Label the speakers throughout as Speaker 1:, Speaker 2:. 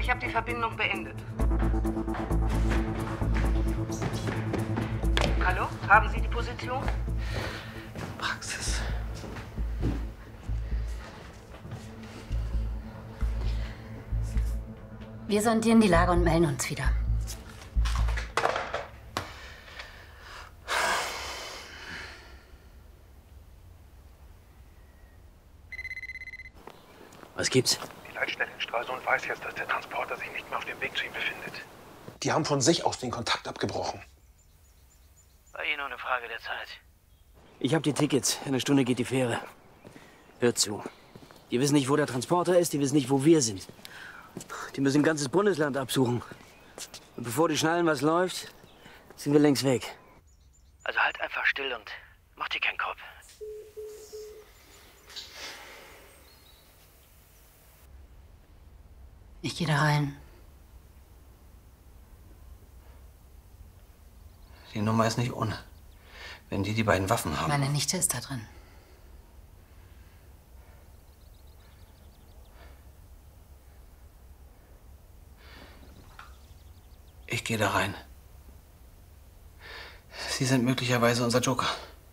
Speaker 1: Ich habe die Verbindung beendet. Hallo? Haben Sie die Position?
Speaker 2: Praxis.
Speaker 3: Wir sondieren die Lage und melden uns wieder.
Speaker 2: Was gibt's?
Speaker 4: Die Leitstelle in Stralsund weiß jetzt, dass der Transporter sich nicht mehr auf dem Weg zu ihm befindet.
Speaker 5: Die haben von sich aus den Kontakt abgebrochen.
Speaker 6: War eh nur eine Frage der Zeit.
Speaker 2: Ich habe die Tickets. In einer Stunde geht die Fähre. Hört zu. Die wissen nicht, wo der Transporter ist, die wissen nicht, wo wir sind. Die müssen ein ganzes Bundesland absuchen. Und bevor die schnallen, was läuft, sind wir längst weg.
Speaker 6: Also halt einfach still und mach dir keinen Kopf.
Speaker 3: Ich gehe da rein.
Speaker 7: Die Nummer ist nicht ohne. Wenn die beiden Waffen haben.
Speaker 3: Meine Nichte ist da drin.
Speaker 7: Ich gehe da rein. Sie sind möglicherweise unser Joker.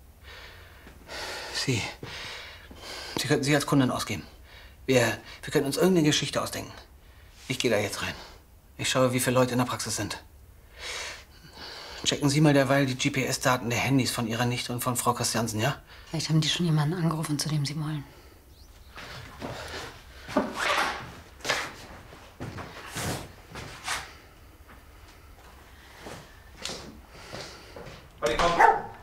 Speaker 7: Sie könnten sie als Kundin ausgeben. Wir können uns irgendeine Geschichte ausdenken. Ich gehe da jetzt rein. Ich schaue, wie viele Leute in der Praxis sind. Checken Sie mal derweil die GPS-Daten der Handys von Ihrer Nichte und von Frau Christiansen, ja?
Speaker 3: Vielleicht haben die schon jemanden angerufen, zu dem sie wollen.